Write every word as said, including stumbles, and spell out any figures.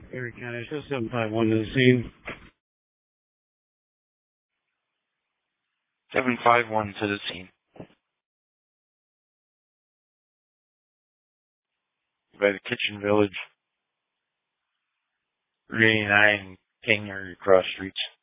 Erie County, show seven five one to the scene. seven five one to the scene. By the Kitchen Village. three eighty-nine King area cross streets.